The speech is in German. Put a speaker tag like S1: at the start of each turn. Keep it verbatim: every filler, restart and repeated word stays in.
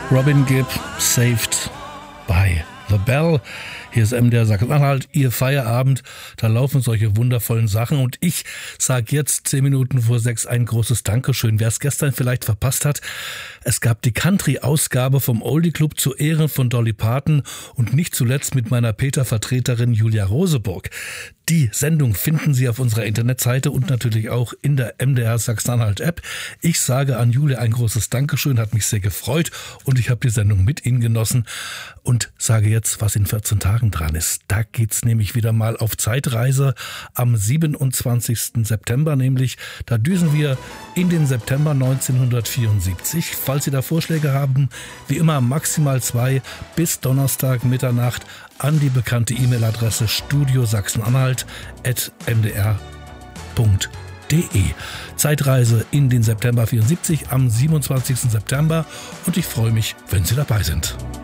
S1: Robin Gibb, Saved by the Bell. Hier ist M D R Sachsen-Anhalt, Ihr Feierabend. Da laufen solche wundervollen Sachen. Und ich sage jetzt zehn Minuten vor sechs ein großes Dankeschön. Wer es gestern vielleicht verpasst hat, es gab die Country-Ausgabe vom Oldie Club zu Ehren von Dolly Parton und nicht zuletzt mit meiner Peter-Vertreterin Julia Roseburg. Die Sendung finden Sie auf unserer Internetseite und natürlich auch in der M D R Sachsen-Anhalt-App. Ich sage an Julia ein großes Dankeschön, hat mich sehr gefreut und ich habe die Sendung mit Ihnen genossen und sage jetzt, was in vierzehn Tagen dran ist. Da geht's nämlich wieder mal auf Zeitreise am siebenundzwanzigsten September, nämlich da düsen wir in den September neunzehnhundertvierundsiebzig. Falls Sie da Vorschläge haben, wie immer maximal zwei bis Donnerstag Mitternacht an die bekannte E-Mail-Adresse studio sachsen-anhalt at m d r punkt d e. Zeitreise in den September vierundsiebzig am siebenundzwanzigsten September und ich freue mich, wenn Sie dabei sind.